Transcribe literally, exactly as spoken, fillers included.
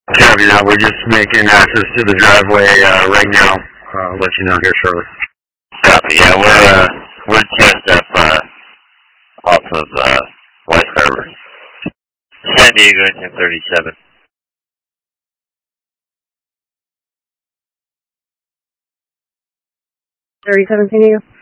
Copy that. We're just making access to the driveway uh, right now. Uh, I'll let you know here shortly. Copy. Yeah, we're uh, we're just up uh, off of uh, West Harbor, San Diego, ten thirty-seven. thirty-seven San Diego.